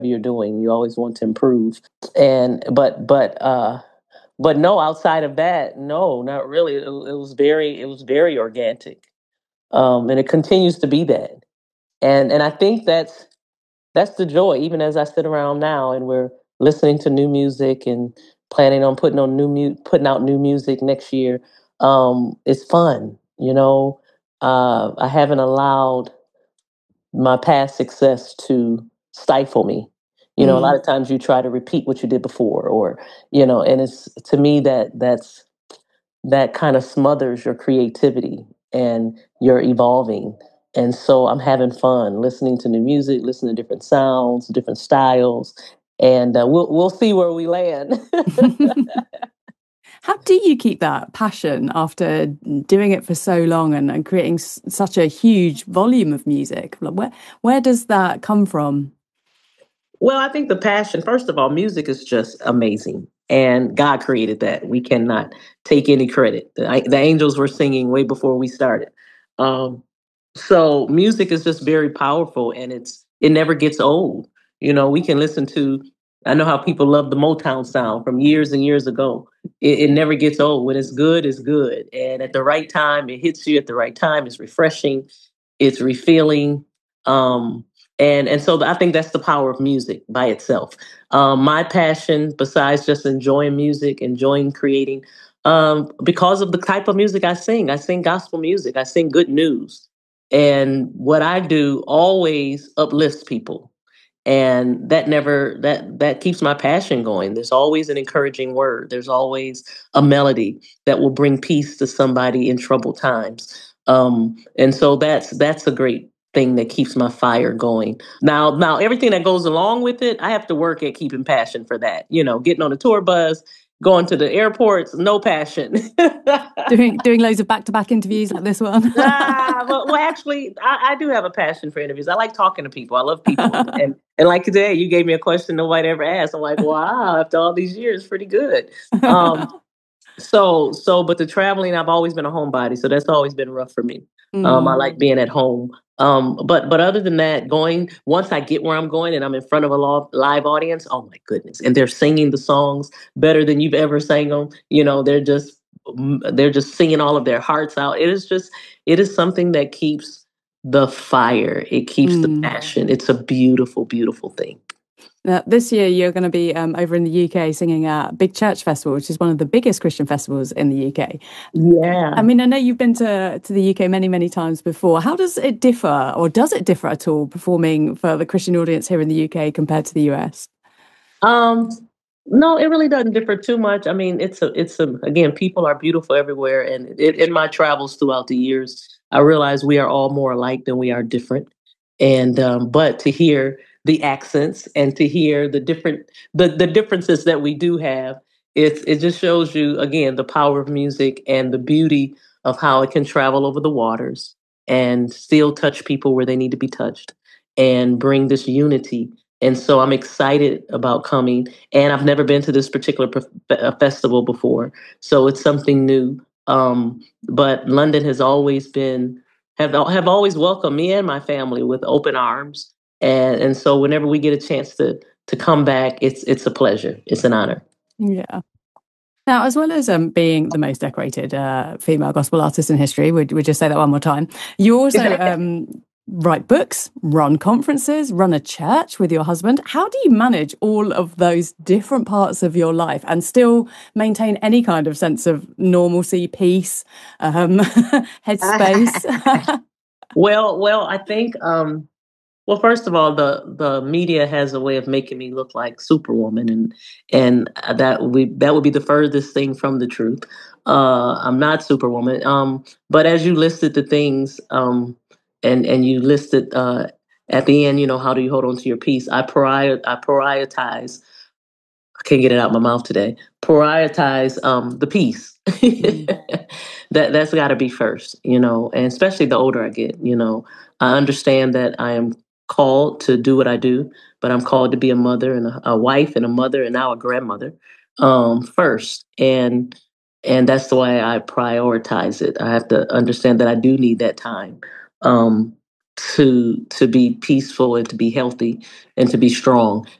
you're doing. You always want to improve. And but no, outside of that, no, not really. It was very organic. And it continues to be that. And I think that's the joy. Even as I sit around now and we're listening to new music and planning on putting out new music next year, it's fun. I haven't allowed my past success to stifle me. A lot Mm. of times you try to repeat what you did before, or and it's to me that kind of smothers your creativity and your evolving. And so I'm having fun listening to new music, listening to different sounds, different styles, and we'll see where we land. How do you keep that passion after doing it for so long and creating such a huge volume of music? Like, where does that come from? Well, I think the passion, first of all, music is just amazing. And God created that. We cannot take any credit. The angels were singing way before we started. Um, so music is just very powerful, and it never gets old. We can listen to, I know how people love the Motown sound from years and years ago. It never gets old. When it's good, it's good. And at the right time, it hits you at the right time. It's refreshing, it's refilling. Um, and so I think that's the power of music by itself. My passion, besides just enjoying music, enjoying creating, because of the type of music I sing gospel music, I sing good news. And what I do always uplifts people. And that keeps my passion going. There's always an encouraging word. There's always a melody that will bring peace to somebody in troubled times. And so that's a great thing that keeps my fire going. Now everything that goes along with it, I have to work at keeping passion for that. Getting on a tour bus, going to the airports, no passion. Doing loads of back-to-back interviews like this one. Well, actually, I do have a passion for interviews. I like talking to people. I love people, and like today, you gave me a question nobody ever asked. I'm like, wow, after all these years, pretty good. Um, but the traveling, I've always been a homebody, so that's always been rough for me. I Mm. like being at home. But other than that, going once I get where I'm going and I'm in front of a live audience, oh my goodness, and they're singing the songs better than you've ever sang them. They're just singing all of their hearts out. It is something that keeps the fire. It keeps the Mm. passion. It's a beautiful, beautiful thing. Now, this year, you're going to be over in the UK singing at Big Church Festival, which is one of the biggest Christian festivals in the UK. I Yeah. mean, I know you've been to the UK many, many times before. How does it differ, or does it differ at all, performing for the Christian audience here in the UK compared to the US? Um, no, it really doesn't differ too much. I mean, again, people are beautiful everywhere. And in my travels throughout the years, I realize we are all more alike than we are different. And, but to hear the accents and to hear the differences that we do have, it just shows you, again, the power of music and the beauty of how it can travel over the waters and still touch people where they need to be touched and bring this unity. And so I'm excited about coming. And I've never been to this particular festival before. So it's something new. But London has always have always welcomed me and my family with open arms. And so whenever we get a chance to come back, it's a pleasure. It's an honor. Yeah. Now, as well as being the most decorated female gospel artist in history, would just say that one more time. You also write books, run conferences, run a church with your husband. How do you manage all of those different parts of your life and still maintain any kind of sense of normalcy, peace, headspace? Well, I think well, first of all, the media has a way of making me look like Superwoman, and that would be the furthest thing from the truth. I'm not Superwoman. But as you listed the things, and you listed at the end, how do you hold on to your peace? I prioritize. I can't get it out of my mouth today. Prioritize the peace. Mm. That's got to be first, and especially the older I get, I understand that I am called to do what I do, but I'm called to be a mother and a wife and a mother and now a grandmother first, and that's the way I prioritize it. I have to understand that I do need that time. Um, to be peaceful and to be healthy and to be strong.